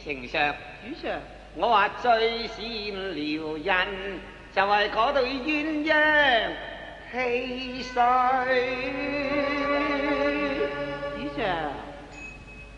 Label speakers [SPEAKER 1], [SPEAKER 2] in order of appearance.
[SPEAKER 1] 丞相，
[SPEAKER 2] 主上，
[SPEAKER 1] 我話最先撩人就係嗰對鴛鴦戲水。